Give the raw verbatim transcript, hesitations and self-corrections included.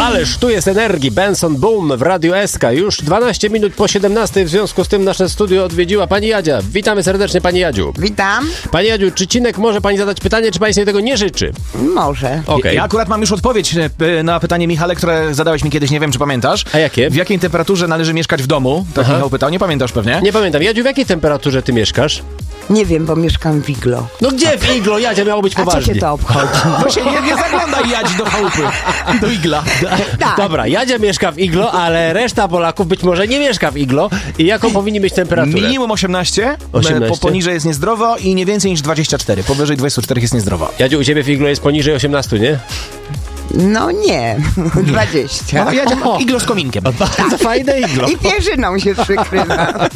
Ależ tu jest energii. Benson Boom w Radiu S K. Już dwanaście minut po siedemnastej. W związku z tym nasze studio odwiedziła pani Jadzia. Witamy serdecznie, pani Jadziu. Witam. Pani Jadziu, czy Cinek może pani zadać pytanie, czy pani sobie tego nie życzy? Może. Okay. Ja akurat mam już odpowiedź na pytanie, Michale, które zadałeś mi kiedyś, nie wiem, czy pamiętasz. A jakie? W jakiej temperaturze należy mieszkać w domu? Tak Aha. Michał pytał, nie pamiętasz pewnie? Nie pamiętam. Jadziu, w jakiej temperaturze ty mieszkasz? Nie wiem, bo mieszkam w iglo. No gdzie w iglo? Jadzia, miało być A co poważnie. się to obchodzi? Właśnie nie, nie zaglądaj Jadzi do chałupy, do igla. Tak. Dobra, Jadzia mieszka w iglo, ale reszta Polaków być może nie mieszka w iglo. I jaką powinni mieć temperaturę? Minimum osiemnaście, osiemnaście? Po, poniżej jest niezdrowo i nie więcej niż dwadzieścia cztery. Powyżej dwudziestu czterech jest niezdrowo. Jadziu, u ciebie w iglo jest poniżej osiemnastu, nie? No nie, dwadzieścia. No, Jadzia ma iglo z kominkiem. Bardzo fajne iglo. I pierzyną się przykrywa.